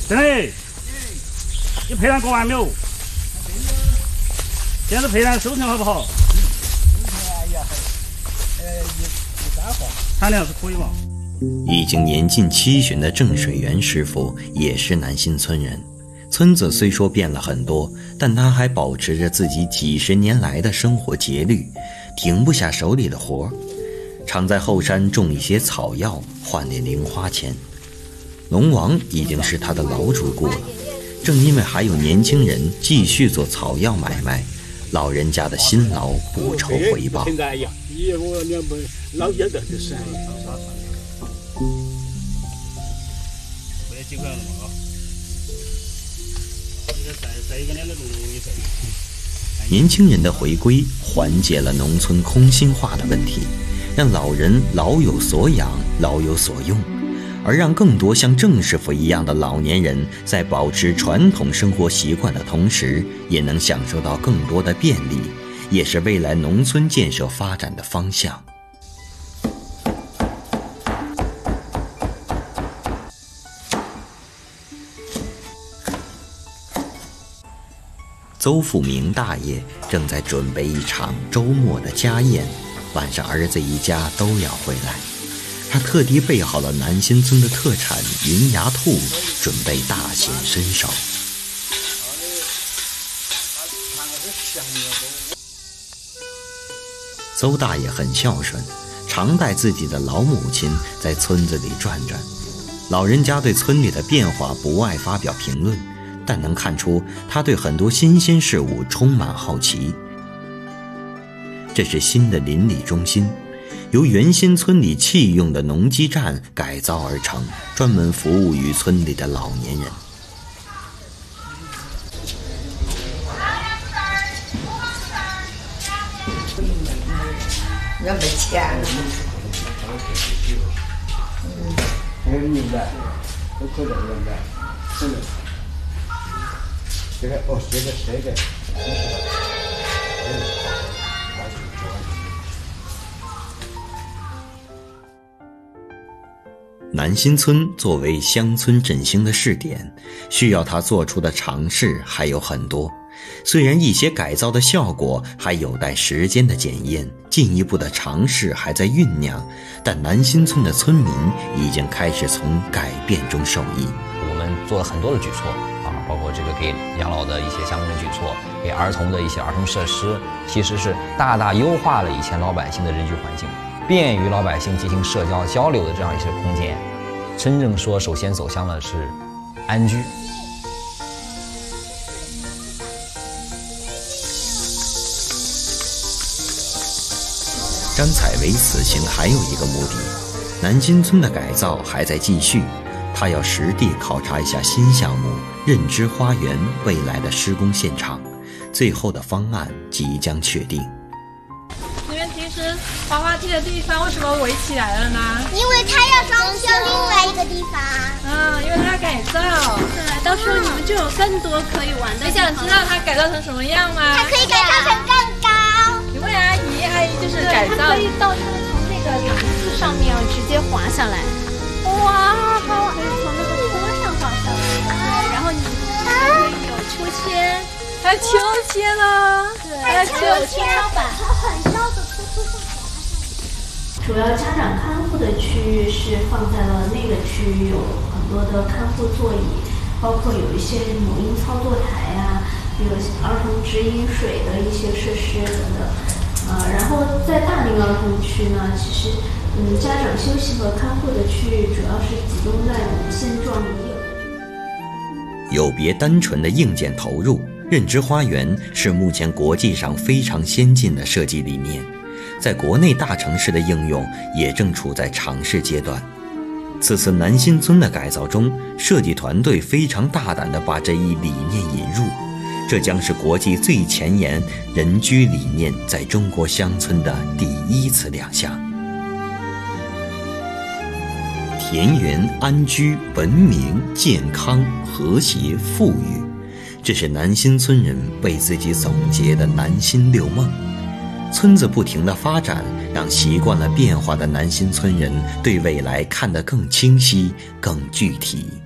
真的，你配蛋过完没有？现在配蛋收成好不好？产量是可以嘛？ 已经年近70的郑水元师傅也是南新村人。村子虽说变了很多，但他还保持着自己几十年来的生活节律，停不下手里的活，常在后山种一些草药，换点零花钱。龙王已经是他的老主顾了，正因为还有年轻人继续做草药买卖，老人家的辛劳不愁回报。 现在呀，我们老家的就是。没几块了嘛啊！再一个2个多一岁。 年轻人的回归缓解了农村空心化的问题，让老人老有所养，老有所用，而让更多像郑师傅一样的老年人在保持传统生活习惯的同时，也能享受到更多的便利，也是未来农村建设发展的方向。邹富明大爷正在准备一场周末的家宴，晚上儿子一家都要回来，他特地备好了南新村的特产云牙兔，准备大显身手。邹大爷很孝顺，常带自己的老母亲在村子里转转。老人家对村里的变化不爱发表评论，但能看出他对很多新鲜事物充满好奇。这是新的邻里中心，由原先村里弃用的农机站改造而成，专门服务于村里的老年人。 要没钱了。 明白，都可能明白，是的。这个哦，这个。 南新村作为乡村振兴的试点，需要他做出的尝试还有很多。虽然一些改造的效果还有待时间的检验，进一步的尝试还在酝酿，但南新村的村民已经开始从改变中受益。 我们做了很多的举措包括这个给养老的一些相关的举措，给儿童的一些儿童设施，其实是大大优化了以前老百姓的人居环境，便于老百姓进行社交交流的这样一些空间。真正说首先走向的是安居。 张采薇此行还有一个目的，南新村的改造还在继续，他要实地考察一下新项目认知花园未来的施工现场，最后的方案即将确定。 你们平时滑滑梯的地方为什么围起来了呢？ 因为他要装修另外一个地方。 因为他要改造。 对，到时候你们就有更多可以玩的。 你想知道它改造成什么样吗？ 它可以改造成更高。 你问阿姨就是改造。 它可以到它从那个档次上面直接滑下来。 哇， 它可以从那个坡上滑下来。然后你还可以有秋千。 还有秋千呢。 对，还有天花板，它很高的突出上滑下来。 主要家长看护的区域是放在了那个区域，有很多的看护座椅，包括有一些母婴操作台啊，有儿童直饮水的一些设施等等。然后在大龄儿童区呢，其实家长休息和看护的区域主要是集中在我们现状已有的。 有别单纯的硬件投入，认知花园是目前国际上非常先进的设计理念，在国内大城市的应用也正处在尝试阶段。此次南新村的改造中，设计团队非常大胆地把这一理念引入，这将是国际最前沿人居理念在中国乡村的第一次亮相。田园安居、文明、健康、和谐、富裕，这是南新村人为自己总结的南新六梦。村子不停的发展，让习惯了变化的南新村人对未来看得更清晰、更具体。